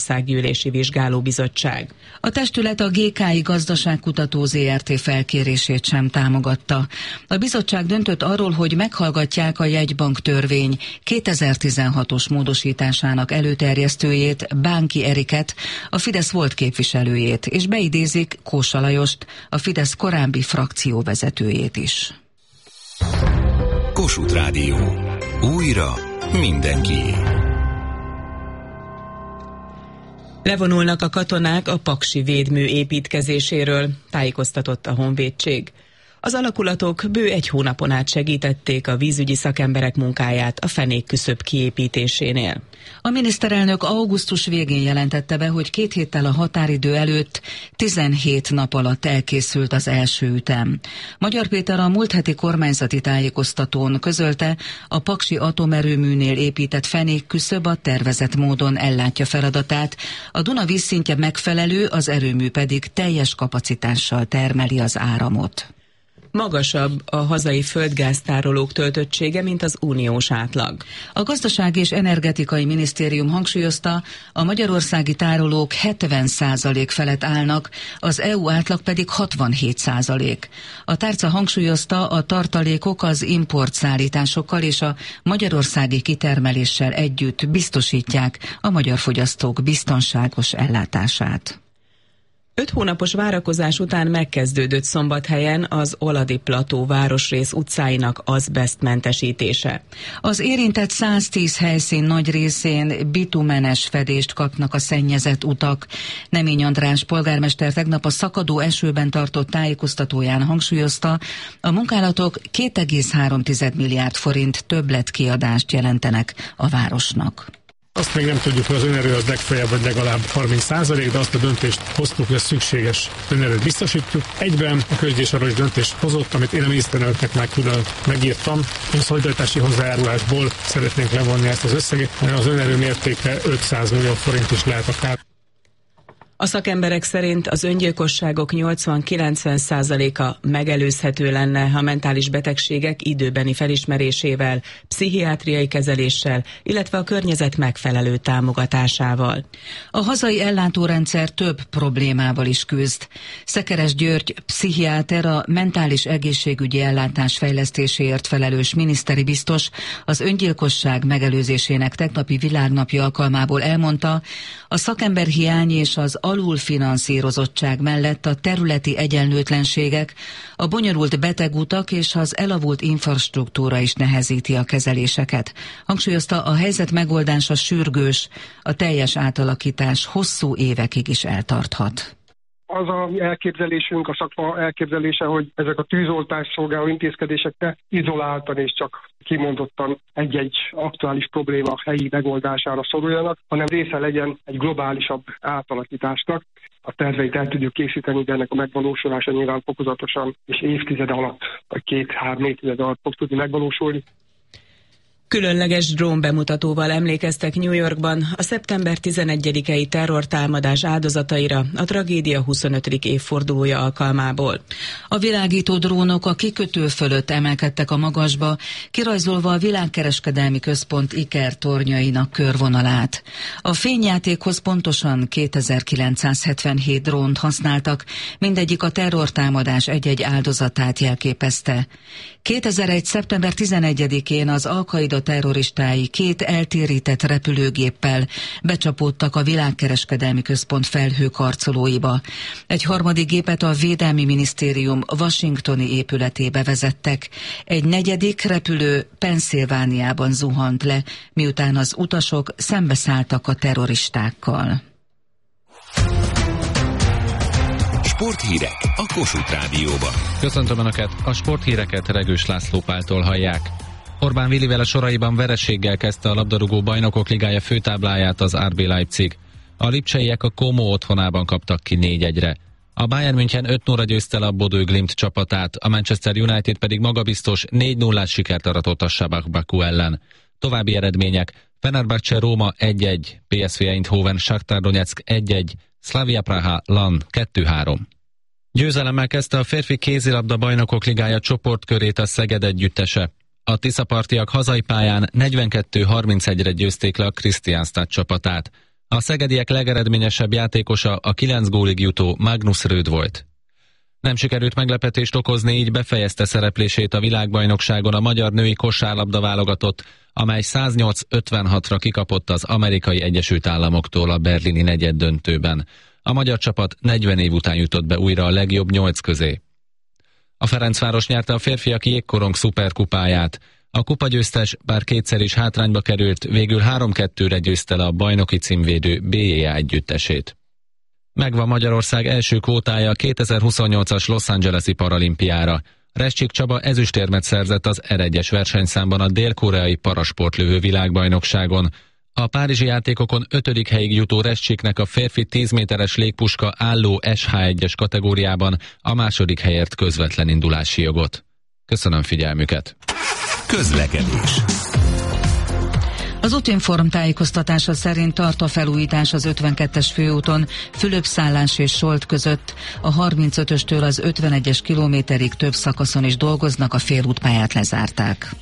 Országgyűlési Vizsgálóbizottság. A testület a GKI Gazdaságkutató Zrt. Felkérését sem támogatta. A bizottság döntött arról, hogy meghallgatják a jegybank törvény 2016-os módosításának előterjesztőjét, Bánki Eriket, a Fidesz volt képviselőjét, és beidézik Kósa Lajost, a Fidesz korábbi frakcióvezetőjét is. Kossuth Rádió. Újra mindenkié. Levonulnak a katonák a paksi védmű építkezéséről, tájékoztatott a Honvédség. Az alakulatok bő 1 hónapon át segítették a vízügyi szakemberek munkáját a fenékküszöb kiépítésénél. A miniszterelnök augusztus végén jelentette be, hogy 2 héttel a határidő előtt 17 nap alatt elkészült az első ütem. Magyar Péter a múlt heti kormányzati tájékoztatón közölte, a paksi atomerőműnél épített fenékküszöb a tervezett módon ellátja feladatát, a Duna vízszintje megfelelő, az erőmű pedig teljes kapacitással termeli az áramot. Magasabb a hazai földgáztárolók töltöttsége, mint az uniós átlag. A Gazdasági és Energetikai Minisztérium hangsúlyozta, a magyarországi tárolók 70% felett állnak, az EU átlag pedig 67%. A tárca hangsúlyozta, a tartalékok az importszállításokkal és a magyarországi kitermeléssel együtt biztosítják a magyar fogyasztók biztonságos ellátását. 5 hónapos várakozás után megkezdődött Szombathelyen az Oladi-plató városrész utcáinak azbesztmentesítése. Az érintett 110 helyszín nagy részén bitumenes fedést kapnak a szennyezett utak. Nemény András polgármester tegnap a szakadó esőben tartott tájékoztatóján hangsúlyozta, a munkálatok 2,3 milliárd forint többletkiadást jelentenek a városnak. Azt még nem tudjuk, hogy az önerő az legfeljebb vagy legalább 30%, de azt a döntést hoztuk, hogy a szükséges önerőt biztosítjuk. Egyben a közgyűlés arról is döntést hozott, amit én a miniszterelnöknek már külön megírtam. A szolidaritási hozzájárulásból szeretnénk levonni ezt az összeget. Az önerő mértéke 500 millió forint is lehet akár. A szakemberek szerint az öngyilkosságok 80-90%-a megelőzhető lenne a mentális betegségek időbeni felismerésével, pszichiátriai kezeléssel, illetve a környezet megfelelő támogatásával. A hazai ellátórendszer több problémával is küzd. Szekeres György, pszichiáter, a mentális egészségügyi ellátás fejlesztéséért felelős miniszteri biztos az öngyilkosság megelőzésének tegnapi világnapja alkalmából elmondta, a szakemberhiány és az alulfinanszírozottság mellett a területi egyenlőtlenségek, a bonyolult betegutak és az elavult infrastruktúra is nehezíti a kezeléseket. Hangsúlyozta, a helyzet megoldása sürgős, a teljes átalakítás hosszú évekig is eltarthat. Az a elképzelésünk, a szakma elképzelése, hogy ezek a tűzoltás szolgáló intézkedések ne izoláltan és csak kimondottan egy-egy aktuális probléma helyi megoldására szoruljanak, hanem része legyen egy globálisabb átalakításnak. A terveit el tudjuk készíteni, de ennek a megvalósulása nyilván fokozatosan és évtized alatt, vagy 2-3 évtized alatt fog tudni megvalósulni. Különleges drón bemutatóval emlékeztek New Yorkban a szeptember 11-i terrortámadás áldozataira a tragédia 25. évfordulója alkalmából. A világító drónok a kikötő fölött emelkedtek a magasba, kirajzolva a világkereskedelmi központ Iker tornyainak körvonalát. A fényjátékhoz pontosan 2977 drónt használtak, mindegyik a terrortámadás egy-egy áldozatát jelképezte. 2001. szeptember 11-én az Al-Qaida terroristái 2 eltérített repülőgéppel becsapódtak a világkereskedelmi központ felhőkarcolóiba. Egy harmadik gépet a Védelmi Minisztérium washingtoni épületébe vezettek. Egy negyedik repülő Pennsylvániában zuhant le, miután az utasok szembeszálltak a terroristákkal. Sporthírek a Kossuth Rádióban. Köszöntöm Önöket, a sporthíreket Regős László Páltól hallják. Orbán Willivel a soraiban vereséggel kezdte a labdarúgó bajnokok ligája főtábláját az RB Leipzig. A lipcseiek a Como otthonában kaptak ki 4-1-re. A Bayern München 5-0-ra győzte le a Bodø Glimt csapatát, a Manchester United pedig magabiztos 4-0-ás sikert aratott a Sabah Baku ellen. További eredmények: Fenerbahce Róma 1-1, PSV Eindhoven Shakhtar Donetsk 1-1, Slavia Praha Lan 2-3. Győzelemmel kezdte a férfi kézilabda bajnokok ligája csoportkörét a Szeged együttese. A tiszapartiak hazai pályán 42-31-re győzték le a Kristianstad csapatát. A szegediek legeredményesebb játékosa a 9 gólig jutó Magnus Röd volt. Nem sikerült meglepetést okozni, így befejezte szereplését a világbajnokságon a magyar női kosárlabda válogatott, amely 108-56-ra kikapott az Amerikai Egyesült Államoktól a berlini negyeddöntőben. A magyar csapat 40 év után jutott be újra a legjobb 8 közé. A Ferencváros nyerte a férfiak jégkorong szuperkupáját. A kupagyőztes, bár kétszer is hátrányba került, végül 3-2-re győzte le a bajnoki címvédő BJA együttesét. Megvan Magyarország első kvótája a 2028-as Los Angeles-i paralimpiára. Rescsik Csaba ezüstérmet szerzett az R1-es versenyszámban a dél-koreai parasportlövő világbajnokságon. A párizsi játékokon 5. helyig jutó Rescsiknek a férfi 10 méteres légpuska álló SH1-es kategóriában a 2. helyért közvetlen indulási jogot. Köszönöm figyelmüket! Közlekedés. Az Útinform tájékoztatása szerint tart a felújítás az 52-es főúton Fülöp-Szállás és Solt között. A 35-östől az 51-es kilométerig több szakaszon is dolgoznak, a félútpályát lezárták.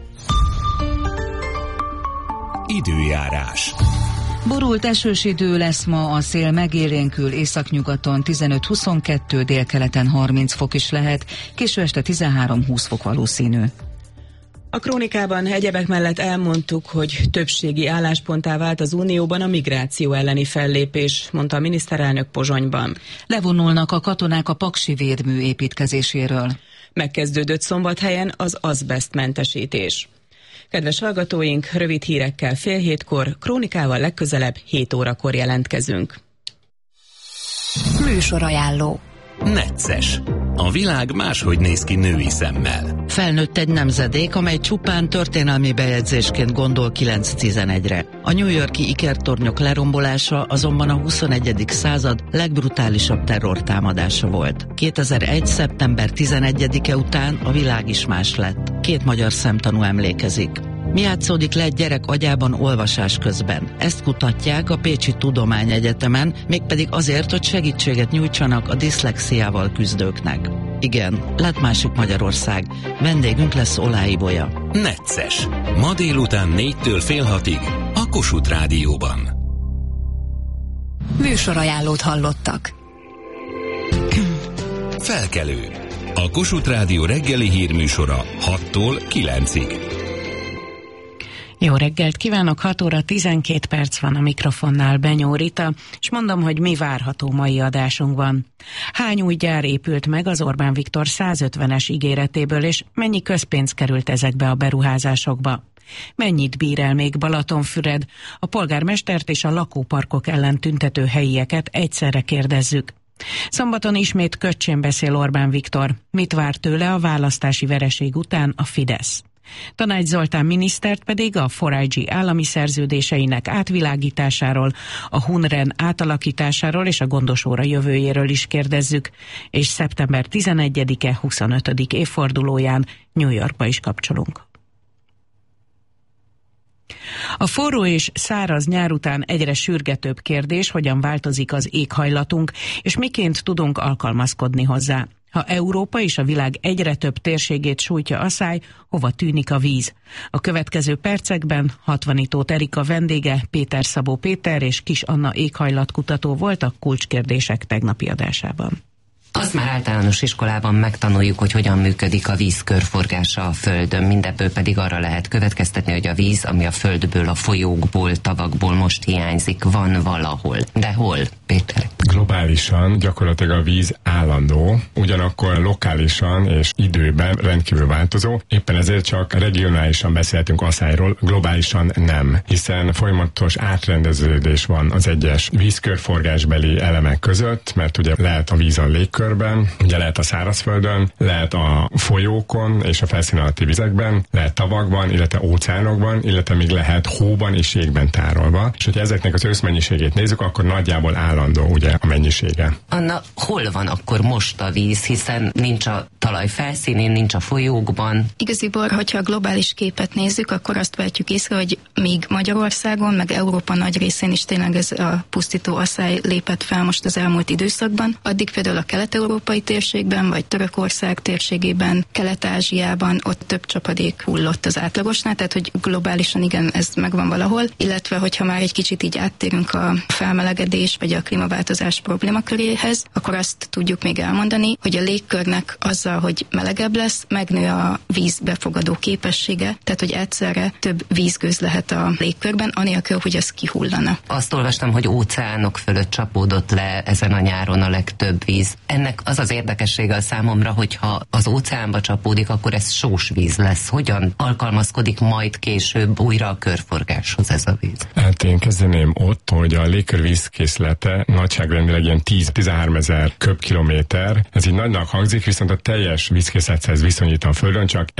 Időjárás. Borult esős idő lesz ma, a szél megélénkül, északnyugaton 15-22, délkeleten 30 fok is lehet, késő este 13-20 fok valószínű. A krónikában egyebek mellett elmondtuk, hogy többségi állásponttá vált az Unióban a migráció elleni fellépés, mondta a miniszterelnök Pozsonyban. Levonulnak a katonák a paksi védmű építkezéséről. Megkezdődött Szombathelyen az azbesztmentesítés. Kedves hallgatóink, rövid hírekkel 6:30, krónikával legközelebb 7 órakor jelentkezünk. Műsorajánló. Necces. A világ máshogy néz ki női szemmel. Felnőtt egy nemzedék, amely csupán történelmi bejegyzésként gondol 9-11-re. A New York-i ikertornyok lerombolása azonban a 21. század legbrutálisabb terrortámadása volt. 2001. szeptember 11-e után a világ is más lett. 2 magyar szemtanú emlékezik. Mi játszódik le egy gyerek agyában olvasás közben? Ezt kutatják a Pécsi Tudományegyetemen, mégpedig azért, hogy segítséget nyújtsanak a diszlexiával küzdőknek. Igen, lett másik Magyarország. Vendégünk lesz Olái Bolya. Necces. Ma délután 4-től fél 6-ig a Kossuth Rádióban. Műsorajánlót hallottak. Felkelő. A Kossuth Rádió reggeli hírműsora 6-tól 9-ig. Jó reggelt kívánok, 6 óra 12 perc van a mikrofonnál, Benyó Rita, és mondom, hogy mi várható mai adásunkban. Hány új gyár épült meg az Orbán Viktor 150-es ígéretéből, és mennyi közpénz került ezekbe a beruházásokba? Mennyit bír el még Balatonfüred? A polgármestert és a lakóparkok ellen tüntető helyieket egyszerre kérdezzük. Szombaton ismét köcsén beszél Orbán Viktor. Mit vár tőle a választási vereség után a Fidesz? Tanács Zoltán minisztert pedig a 4IG állami szerződéseinek átvilágításáról, a Hunren átalakításáról és a Gondosóra jövőjéről is kérdezzük, és szeptember 11-e 25. évfordulóján New Yorkba is kapcsolunk. A forró és száraz nyár után egyre sürgetőbb kérdés, hogyan változik az éghajlatunk, és miként tudunk alkalmazkodni hozzá. Ha Európa és a világ egyre több térségét sújtja a száj, hova tűnik a víz? A következő percekben Hatvanitó Erika vendége, Péter Szabó Péter és Kis Anna éghajlatkutató voltak kulcskérdések tegnapi adásában. Azt már általános iskolában megtanuljuk, hogy hogyan működik a víz körforgása a Földön. Mindebből pedig arra lehet következtetni, hogy a víz, ami a Földből, a folyókból, tavakból most hiányzik, van valahol. De hol, Péter? Globálisan gyakorlatilag a víz állandó, ugyanakkor lokálisan és időben rendkívül változó. Éppen ezért csak regionálisan beszéltünk asszályról, globálisan nem, hiszen folyamatos átrendeződés van az egyes vízkörforgásbeli elemek között, mert ugye lehet a víz a légkörben, ugye lehet a szárazföldön, lehet a folyókon és a felszín alatti vizekben, lehet tavakban, illetve óceánokban, illetve még lehet hóban és jégben tárolva. És hogyha ezeknek az összmennyiségét nézzük, akkor nagyjából állandó ugye a mennyisége. Anna, hol van akkor most a víz, hiszen nincs a talaj felszínén, nincs a folyókban. Igaziból, hogyha a globális képet nézzük, akkor azt vehetjük észre, hogy míg Magyarországon, meg Európa nagy részén is tényleg ez a pusztító asszály lépett fel most az elmúlt időszakban, addig például a kelet-európai térségben, vagy Törökország térségében, Kelet-Ázsiában ott több csapadék hullott az átlagosnál, tehát hogy globálisan igen, ez megvan valahol, illetve hogyha már egy kicsit így áttérünk a felmelegedés vagy a klímaváltozás problémaköréhez, akkor azt tudjuk még elmondani, hogy a légkörnek azzal, hogy melegebb lesz, megnő a víz befogadó képessége, tehát hogy egyszerre több vízgőz lehet a légkörben, anélkül, hogy az kihullana. Azt olvastam, hogy óceánok fölött csapódott le ezen a nyáron a legtöbb víz. Ennek az az érdekessége a számomra, hogyha az óceánba csapódik, akkor ez sós víz lesz. Hogyan alkalmazkodik majd később újra a körforgáshoz ez a víz? Hát én kezdeném ott, hogy a légkör vízkészlete nagyságrendileg ilyen 10-13 ezer köbkilométer. Ez így nagynak hangzik, viszont a teljes vízkészlethez viszonyítva a Földön csak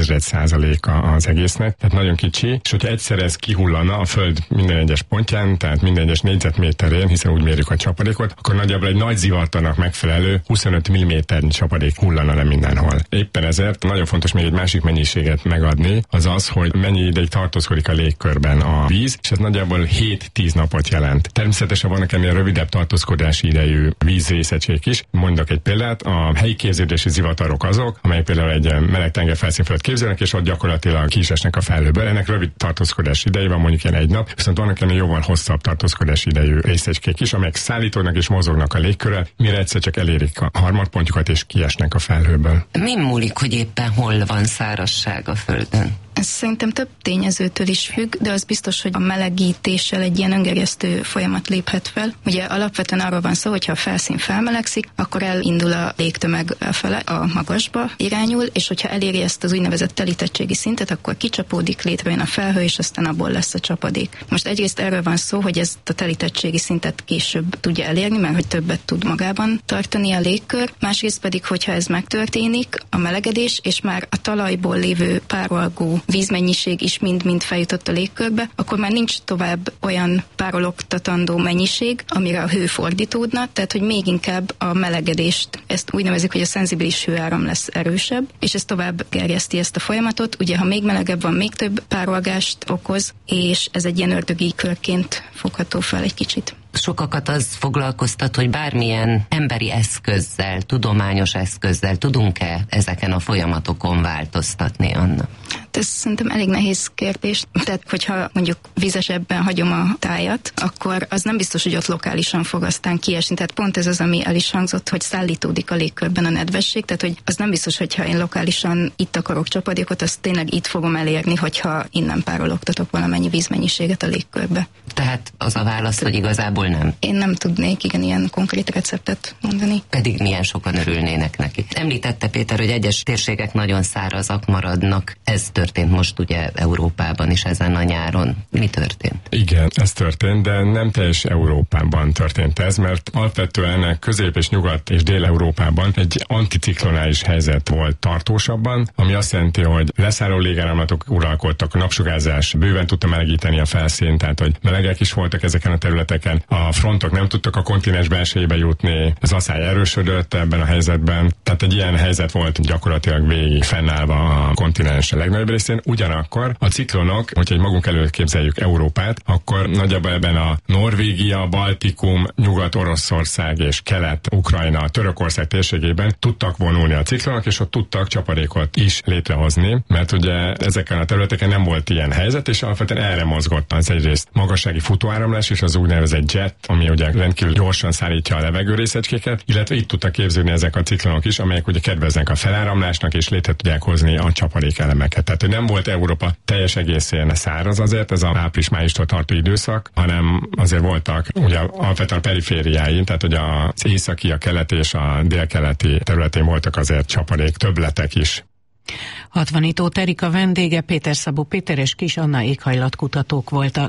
1/1000% az egésznek, tehát nagyon kicsi, és hogyha egyszer ez kihullana a Föld minden egyes pontján, tehát minden egyes négyzetméterén, hiszen úgy mérjük a csapadékot, akkor nagyjából egy nagy zivatarnak megfelelő 25 mm csapadék hullana le mindenhol. Éppen ezért nagyon fontos még egy másik mennyiséget megadni, az az, hogy mennyi ideig tartózkodik a légkörben a víz, és ez nagyjából 7-10 napot jelent. Természetesen vannak ennél rövidebb tartózkodási idejű vízrészecskék is. Mondok egy példát, a helyi képződési zivatarok azok, amelyek például egy meleg tenger felszín fölött képzelnek, és ott gyakorlatilag ki is esnek a felhőből. Ennek rövid tartózkodási ideje van, mondjuk ilyen egy nap, viszont vannak ennél jóval hosszabb tartózkodási idejű részecskék is, amelyek szállítódnak és mozognak a légkörrel, mire egyszer csak elérik a harmadpontjukat és kiesnek a felhőből. Mi múlik, hogy éppen hol van szárazság a Földön? Ez szerintem több tényezőtől is függ, de az biztos, hogy a melegítéssel egy ilyen öngerjesztő folyamat léphet fel. Ugye alapvetően arról van szó, hogyha a felszín felmelegszik, akkor elindul a légtömeg fele, a magasba irányul, és hogyha eléri ezt az úgynevezett telítettségi szintet, akkor kicsapódik, létrejön a felhő, és aztán abból lesz a csapadék. Most egyrészt erről van szó, hogy ezt a telítettségi szintet később tudja elérni, mert hogy többet tud magában tartani a légkör. Másrészt pedig, hogyha ez megtörténik, a melegedés, és már a talajból lévő párolgó vízmennyiség is mind-mind feljutott a légkörbe, akkor már nincs tovább olyan párologtatandó mennyiség, amire a hő fordítódna, tehát hogy még inkább a melegedést, ezt úgy nevezik, hogy a szenzibilis hőáram lesz erősebb, és ez tovább gerjeszti ezt a folyamatot. Ugye, ha még melegebb van, még több párolgást okoz, és ez egy ilyen ördögi körként fogható fel egy kicsit. Sokakat az foglalkoztat, hogy bármilyen emberi eszközzel, tudományos eszközzel tudunk-e ezeken a folyamatokon változtatni, Anna? Hát ez szerintem elég nehéz kérdés. Tehát, hogyha mondjuk vizesebben hagyom a tájat, akkor az nem biztos, hogy ott lokálisan fog aztán kiesni. Tehát pont ez az, ami el is hangzott, hogy szállítódik a légkörben a nedvesség. Tehát, hogy az nem biztos, hogyha én lokálisan itt akarok csapadékot, azt tényleg itt fogom elérni, hogyha innen párologtatok valamennyi vízmennyiséget a légkörbe. Tehát az a válasz, hogy igazából nem. Én nem tudnék ilyen konkrét receptet mondani. Pedig milyen sokan örülnének neki. Említette Péter, hogy egyes térségek nagyon szárazak maradnak. Ez történt most ugye Európában is ezen a nyáron. Mi történt? Igen, ez történt, de nem teljes Európában történt ez, mert alapvetően Közép- és Nyugat- és Dél-Európában egy anticiklonális helyzet volt tartósabban, ami azt jelenti, hogy leszálló légáramlatok uralkodtak, a napsugárzás bőven tudta melegíteni a felszínt, tehát hogy melegek is voltak ezeken a területeken. A frontok nem tudtak a kontinens belsejébe jutni, az asszály erősödött ebben a helyzetben, tehát egy ilyen helyzet volt gyakorlatilag végig fennállva a kontinens legnagyobb részén. Ugyanakkor a ciklonok, hogyha magunk előtt képzeljük Európát, akkor nagyjából ebben a Norvégia, Baltikum, Nyugat-Oroszország és Kelet-Ukrajna, Törökország térségében tudtak vonulni a ciklonok, és ott tudtak csapadékot is létrehozni, mert ugye ezeken a területeken nem volt ilyen helyzet, és alapvetően erre mozgott az egyrészt magassági futóáramlás és az úgynevezett jet, ami ugye rendkívül gyorsan szállítja a levegőrészecskéket, illetve itt tudtak képződni ezek a ciklonok is, amelyek ugye kedveznek a feláramlásnak, és létre tudják hozni a csapadékelemeket. Tehát, hogy nem volt Európa teljes egészén száraz azért, ez a április-májustól tartó időszak, hanem azért voltak ugye alapvetően a perifériáin, tehát hogy az északi, a keleti és a délkeleti területén voltak azért csapadék többletek is. Hatvanító Terika vendége, Péter Szabó Péter és Kis Anna éghajlatkutatók voltak.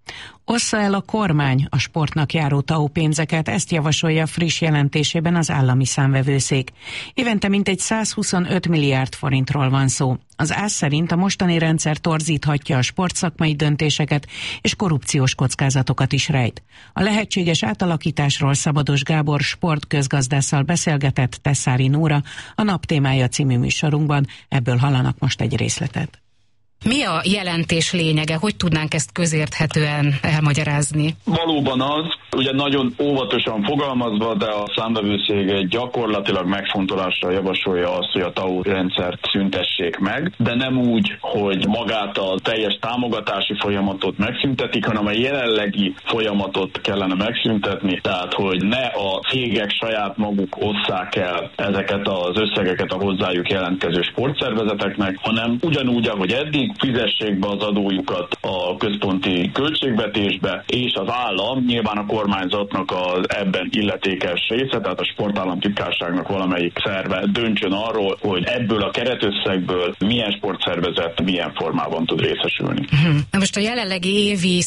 Ossza el a kormány a sportnak járó TAO pénzeket, ezt javasolja friss jelentésében az állami számvevőszék. Évente mintegy 125 milliárd forintról van szó. Az ÁSZ szerint a mostani rendszer torzíthatja a sportszakmai döntéseket és korrupciós kockázatokat is rejt. A lehetséges átalakításról Szabados Gábor sportközgazdásszal beszélgetett Tesszári Nóra a Nap témája című műsorunkban, ebből hallanak most egy részletet. Mi a jelentés lényege? Hogy tudnánk ezt közérthetően elmagyarázni? Valóban az, ugye nagyon óvatosan fogalmazva, de a számvevőszék gyakorlatilag megfontolásra javasolja azt, hogy a TAO rendszert szüntessék meg, de nem úgy, hogy magát a teljes támogatási folyamatot megszüntetik, hanem a jelenlegi folyamatot kellene megszüntetni, tehát hogy ne a cégek saját maguk osszák el ezeket az összegeket a hozzájuk jelentkező sportszervezeteknek, hanem ugyanúgy, ahogy eddig, fizessék be az adójukat a központi költségvetésbe, és az állam, nyilván a kormányzatnak az ebben illetékes része, tehát a sportállamtitkárságnak valamelyik szerve döntsön arról, hogy ebből a keretösszegből milyen sportszervezet milyen formában tud részesülni. Na most a jelenlegi évi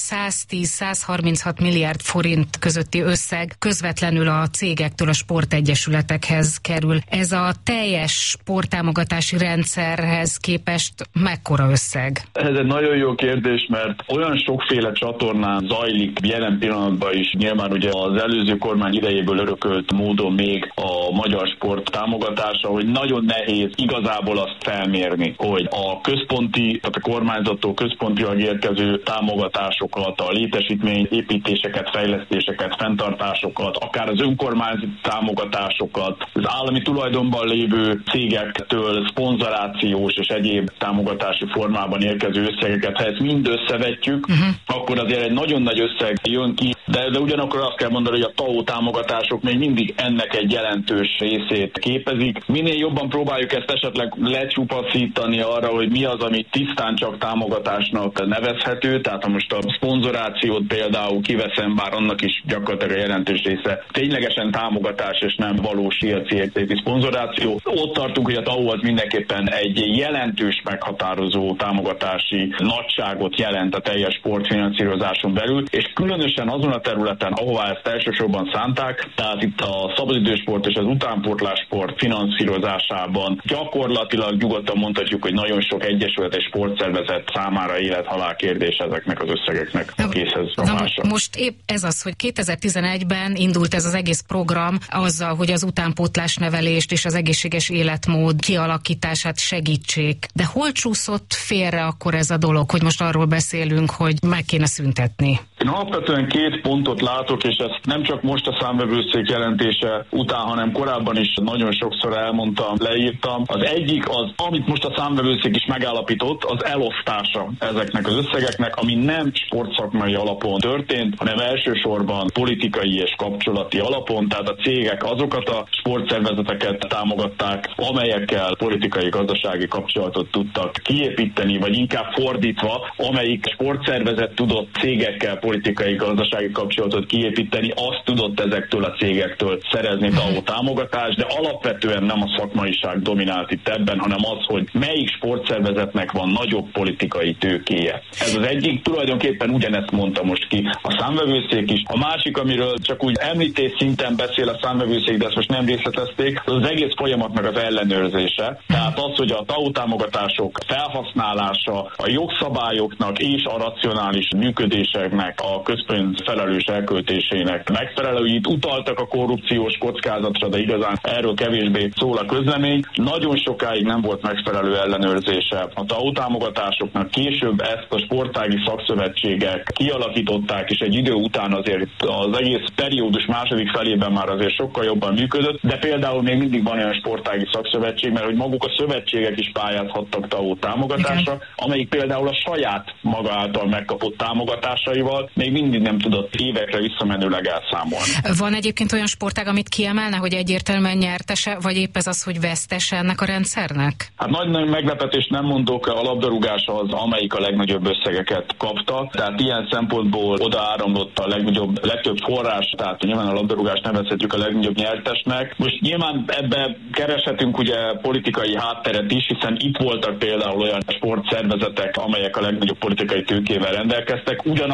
110-136 milliárd forint közötti összeg közvetlenül a cégektől a sportegyesületekhez kerül. Ez a teljes sporttámogatási rendszerhez képest mekkora összeg? Ez egy nagyon jó kérdés, mert olyan sokféle csatornán zajlik jelen pillanatban is, nyilván ugye az előző kormány idejéből örökölt módon még a magyar sport támogatása, hogy nagyon nehéz igazából azt felmérni, hogy a központi, tehát a kormányzattól központilag érkező támogatásokat, a létesítmény építéseket, fejlesztéseket, fenntartásokat, akár az önkormányzati támogatásokat, az állami tulajdonban lévő cégektől szponzorációs és egyéb támogatási formában érkező összegeket, ha ezt mind összevetjük, akkor azért egy nagyon nagy összeg jön ki, de ugyanakkor azt kell mondani, hogy a TAO támogatások még mindig ennek egy jelentős részét képezik. Minél jobban próbáljuk ezt esetleg lecsupaszítani arra, hogy mi az, ami tisztán csak támogatásnak nevezhető, tehát ha most a szponzorációt például kiveszem, bár annak is gyakorlatilag a jelentős része ténylegesen támogatás és nem valós piaci értékű szponzoráció, ott tartunk, hogy a TAO az mindenképpen egy jelentős meghatározó támogatási nagyságot jelent a teljes sportfinanszírozáson belül, és különösen azon a területen, ahová ezt elsősorban szánták, tehát itt a szabadidősport és az utánpótlássport finanszírozásában gyakorlatilag nyugodtan mondhatjuk, hogy nagyon sok egyesület és sportszervezet számára élet-halál kérdés ezeknek az összegeknek a készhez rakása. Most épp ez az, hogy 2011-ben indult ez az egész program azzal, hogy az utánpótlásnevelést és az egészséges életmód kialakítását segítsék. De hol csúszott félre akkor ez a dolog, hogy most arról beszélünk, hogy meg kéne szüntetni? Én alapvetően két pontot látok, és ezt nem csak most a számvevőszék jelentése után, hanem korábban is nagyon sokszor elmondtam, leírtam. Az egyik az, amit most a számvevőszék is megállapított, az elosztása ezeknek az összegeknek, ami nem sportszakmai alapon történt, hanem elsősorban politikai és kapcsolati alapon, tehát a cégek azokat a sportszervezeteket támogatták, amelyekkel politikai-gazdasági kapcsolatot tudtak kiépíteni, vagy inkább fordítva, amelyik sportszervezet tudott cégekkel politikai-gazdasági kapcsolatot kiépíteni, azt tudott ezektől a cégektől szerezni TAO támogatást, de alapvetően nem a szakmaiság dominált itt ebben, hanem az, hogy melyik sportszervezetnek van nagyobb politikai tőkéje. Ez az egyik, tulajdonképpen ugyanezt mondta most ki a számvevőszék is. A másik, amiről csak úgy említés szinten beszél a számvevőszék, de ezt most nem részletezték, az egész folyamatnak az ellenőrzése. Tehát az, hogy a TAO támogatások felhasználása a jogszabályoknak és a racionális működéseknek, a közpénz felelős elköltésének megfelelő. Itt utaltak a korrupciós kockázatra, de igazán erről kevésbé szól a közlemény. Nagyon sokáig nem volt megfelelő ellenőrzése a TAO támogatásoknak. Később ezt a sportági szakszövetségek kialakították, és egy idő után azért az egész periódus második felében már azért sokkal jobban működött, de például még mindig van olyan sportági szakszövetség, mert hogy maguk a szövetségek is pályázhattak TAO támogatásra, amelyik például a saját maga által megkapott támogatásaival még mindig nem tudott évekre visszamenőleg elszámolni. Van egyébként olyan sportág, amit kiemelne, hogy egyértelműen nyertese, vagy épp ez az, hogy vesztese ennek a rendszernek? Hát nagy meglepetést nem mondok, a labdarúgás az, amelyik a legnagyobb összegeket kapta, tehát ilyen szempontból oda áramlott a legtöbb forrás, tehát nyilván a labdarúgást nevezhetjük a legnagyobb nyertesnek. Most nyilván ebbe kereshetünk ugye politikai hátteret is, hiszen itt voltak például olyan sportszervezetek, amelyek a legnagyobb politikai tőkével rendelkeztek. Ugyanakkor ez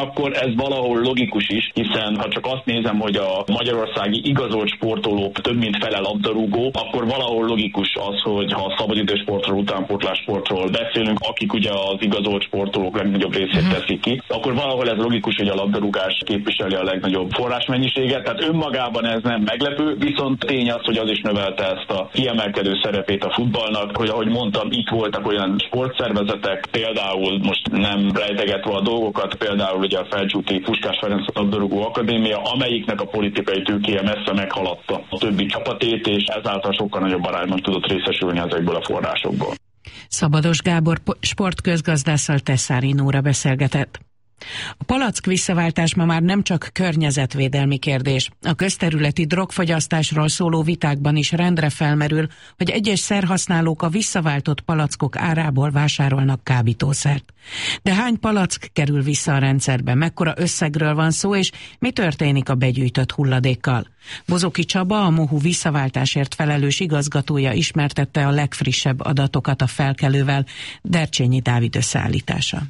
ez valahol logikus is, hiszen ha csak azt nézem, hogy a magyarországi igazolt sportolók több mint fele labdarúgó, akkor valahol logikus az, hogy ha a szabadidősportról, utánpótlássportról beszélünk, akik ugye az igazolt sportolók legnagyobb részét teszik ki, akkor valahol ez logikus, hogy a labdarúgás képviseli a legnagyobb forrásmennyiséget. Tehát önmagában ez nem meglepő, viszont tény az, hogy az is növelte ezt a kiemelkedő szerepét a futballnak, hogy ahogy mondtam, itt voltak olyan sportszervezetek, például most nem rejtegetve a dolgokat, például ugye a Felcsúti Puskás Ferenc labdarúgó akadémia, amelyiknek a politikai tőkéje messze meghaladta a többi csapatét, és ezáltal sokkal nagyobb arányban tudott részesülni ezekből a forrásokból. Szabados Gábor sportközgazdásszal Tesszári Nóra beszélgetett. A palack visszaváltás ma már nem csak környezetvédelmi kérdés. A közterületi drogfogyasztásról szóló vitákban is rendre felmerül, hogy egyes szerhasználók a visszaváltott palackok árából vásárolnak kábítószert. De hány palack kerül vissza a rendszerbe, mekkora összegről van szó, és mi történik a begyűjtött hulladékkal? Bozoki Csaba, a MOHU visszaváltásért felelős igazgatója ismertette a legfrissebb adatokat a Felkelővel, Dercsényi Dávid összeállítása.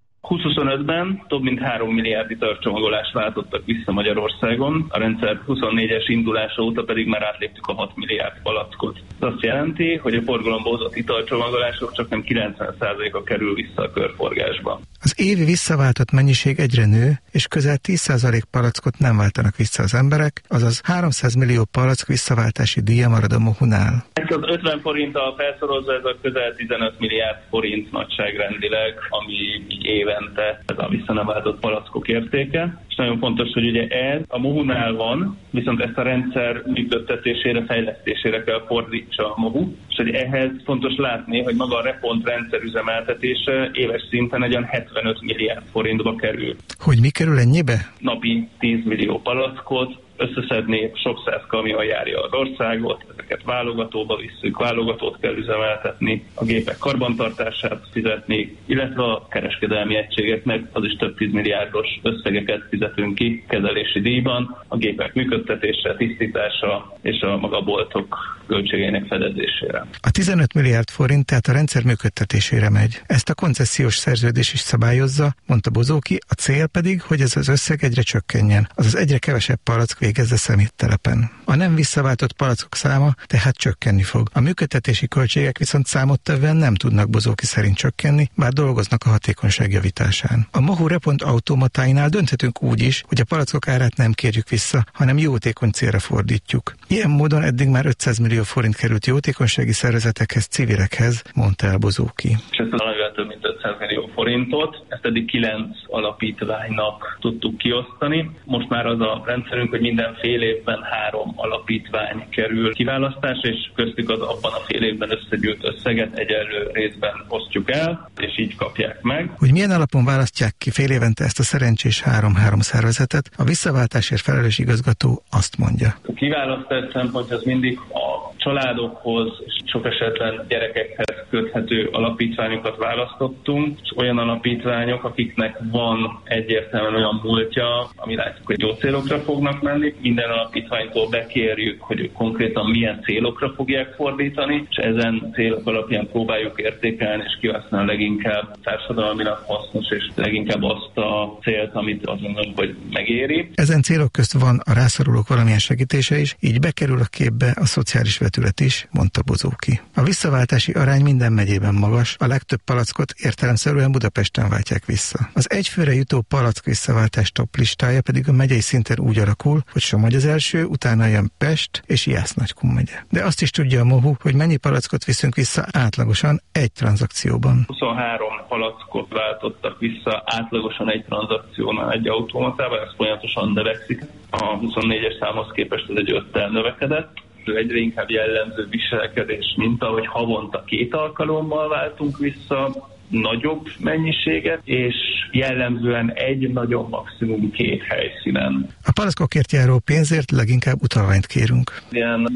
2025-ben több mint 3 milliárd italcsomagolást váltottak vissza Magyarországon, a rendszer 24-es indulása óta pedig már átléptük a 6 milliárd palackot. Ez azt jelenti, hogy a forgalomba hozott italcsomagolások csak nem 90%-a kerül vissza a körforgásba. Az évi visszaváltott mennyiség egyre nő, és közel 10% palackot nem váltanak vissza az emberek, azaz 300 millió palack visszaváltási díja marad a MOHU-nál. Ez az 50 forinttal felszorozva, ez a közel 15 milliárd forint nagyságrendileg, ami így évente ez a vissza nem váltott palackok értéke. És nagyon fontos, hogy ugye ez a MOHU-nál van, viszont ezt a rendszer működtetésére, fejlesztésére kell fordítsa a MOHU, és hogy ehhez fontos látni, hogy maga a Repont rendszer üzemeltetése éves szinten egy olyan 75 milliárd forintba kerül. Hogy mi kerül ennyibe? Napi 10 millió palackot összeszedni, sok száz kamion járja az országot, ezeket válogatóba visszük, válogatót kell üzemeltetni, a gépek karbantartását fizetni, illetve a kereskedelmi egységeknek az is több 10 milliárdos összegeket fizetünk ki kezelési díjban, a gépek működtetése, tisztítása és a maga boltok költségeinek fedezésére. A 15 milliárd forint tehát a rendszer működtetésére megy. Ezt a koncesziós szerződés is szabályozza, mondta Bozóki, a cél pedig, hogy ez az összeg egyre csökkenjen, azaz egyre kevesebb palack végezze szeméttelepen. A nem visszaváltott palackok száma tehát csökkenni fog. A működtetési költségek viszont számottevően nem tudnak Bozóki szerint csökkenni, bár dolgoznak a hatékonyság javításán. A MOHU Repont automatáinál dönthetünk úgy is, hogy a palackok árát nem kérjük vissza, hanem jótékony célra fordítjuk. Ilyen módon eddig már 500 millió forint került jótékonysági szervezetekhez, civilekhez, mondta el Bozóki. És ezt valamivel több mint 500 millió forintot, ezt eddig 9 alapítványnak tudtuk kiosztani. Most már az a rendszerünk, hogy minden fél évben 3 alapítvány kerül kiválasztásra, és köztük az abban a fél évben összegyűlt összeget egyenlő részben osztjuk el, és így kapják meg. Hogy milyen alapon választják ki fél évente ezt a szerencsés 3-3 szervezetet, a visszaváltásért felelős igazgató azt mondja. A kiválasztás szempont az mindig a családokhoz és sok esetben gyerekekhez köthető alapítványokat választottunk, és olyan alapítványok, akiknek van egyértelműen olyan múltja, ami látjuk, hogy jó célokra fognak menni. Minden alapítványtól bekérjük, hogy ők konkrétan milyen célokra fogják fordítani, és ezen célok alapján próbáljuk értékelni és kihasználni leginkább társadalmilag hasznos, és leginkább azt a célt, amit azt mondom, hogy megéri. Ezen célok közt van a rászorulók valamilyen segítése is, így bekerül a képbe a szociális vetület is, mondta Bozóki. A visszaváltási arány minden megyében magas, a legtöbb palackot értelemszerűen Budapesten váltják vissza. Az egyfőre jutó palack visszaváltás top listája pedig a megyei szinten úgy alakul, hogy Somogy az első, utána jön Pest és Jász-Nagykun megye. De azt is tudja a MOHU, hogy mennyi palackot viszünk vissza átlagosan egy tranzakcióban. 23 palackot váltottak vissza átlagosan egy tranzakciónál egy automatában, ez folyamatosan növekszik. A 24-es számhoz képest ez egy 5-tel növekedett. Egyre inkább jellemző viselkedés, mint ahogy havonta 2 alkalommal váltunk vissza nagyobb mennyiséget, és jellemzően egy nagyobb, maximum 2 helyszínen. A palackokért járó pénzért leginkább utalványt kérünk. Ilyen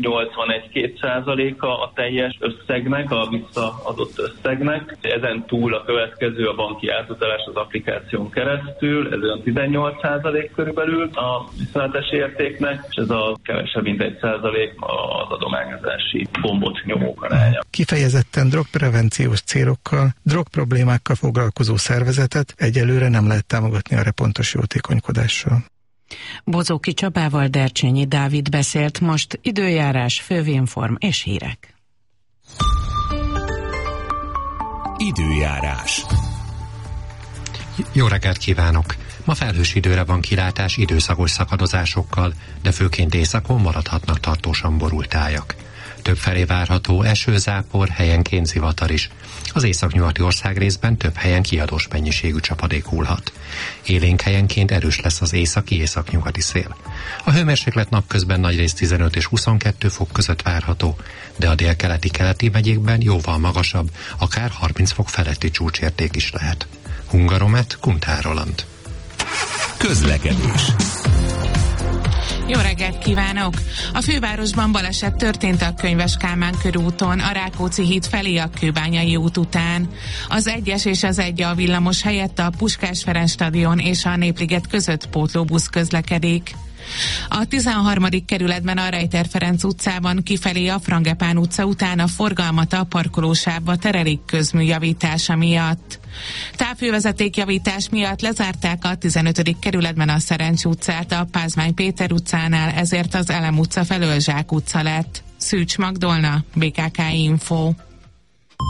81-2%-a a teljes összegnek, a visszaadott összegnek. Ezen túl a következő a banki átutalás az applikáción keresztül, ez olyan 18% körülbelül a visszaváltási értéknek, és ez a kevesebb mint 1% az adományozási gombot nyomók aránya. Kifejezetten drogprevenciós célokkal, drogpro problémákkal foglalkozó szervezetet egyelőre nem lehet támogatni a pontos jótékonykodással. Bozóki Csabával Dercsényi Dávid beszélt, most időjárás, fővénform és hírek. Időjárás. Jó reggelt kívánok! Ma felhős időre van kilátás időszakos szakadozásokkal, de főként északon maradhatnak tartósan borult tájak. Többfelé várható esőzápor, helyenként zivatar is. Az északnyugati országrészben több helyen kiadós mennyiségű csapadék hullhat. Élénk helyenként erős lesz az északi-északnyugati szél. A hőmérséklet napközben nagyrészt 15 és 22 fok között várható, de a délkeleti-keleti megyékben jóval magasabb, akár 30 fok feletti csúcsérték is lehet. Hungaromet, Kuntár Roland. Közlekedés. Jó reggelt kívánok! A fővárosban baleset történt a Könyves Kálmán körúton, a Rákóczi híd felé a Kőbányai út után. Az 1-es és az 1A villamos helyett a Puskás Ferenc stadion és a Népliget között pótlóbusz közlekedik. A 13. kerületben a Rejter Ferenc utcában kifelé a Frangepán utca után a forgalmat a parkolósávba terelik közmű javítása miatt. Távhővezetékjavítás miatt lezárták a 15. kerületben a Szerencs utcát a Pázmány Péter utcánál, ezért az Elem utca felől Zsák utca lett. Szűcs Magdolna, BKK Info.